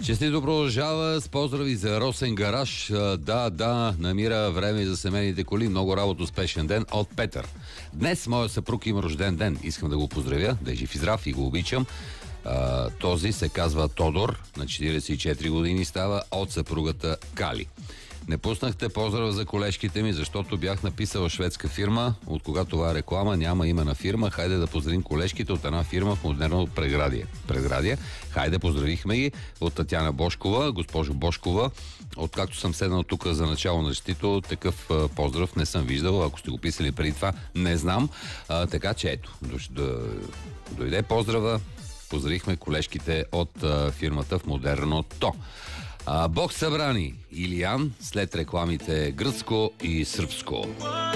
Честито продължава с поздрави за Росен Гараж. Да, намира време за семейните коли. Много работа, успешен ден от Петър. Днес моя съпруг има рожден ден. Искам да го поздравя, да е жив и здрав и го обичам. Този се казва Тодор, на 44 години става, от съпругата Кали. Не пуснахте поздрав за колежките ми, защото бях написал шведска фирма. От кога това е реклама, няма име на фирма. Хайде да поздравим колежките от една фирма в модерно Предградие. Хайде, поздравихме ги от Татяна Бошкова. Госпожо Бошкова, откакто съм седнал тук за начало на четито, такъв поздрав не съм виждал. Ако сте го писали преди това, не знам. Така че ето, дойде поздрава. Поздравихме колежките от фирмата в модерното. Бог събрани Илиян, след рекламите гръцко и сръбско.